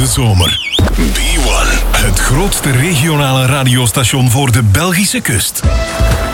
de zomer. B1, het grootste regionale radiostation voor de Belgische kust.